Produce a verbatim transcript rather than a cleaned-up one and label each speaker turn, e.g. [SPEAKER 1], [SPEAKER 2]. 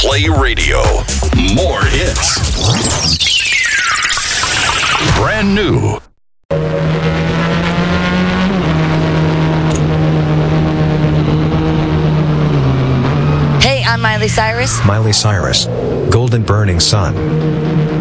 [SPEAKER 1] Play Radio. More hits. Brand new.
[SPEAKER 2] Hey, I'm Miley Cyrus.
[SPEAKER 3] Miley Cyrus. Golden Burning Sun.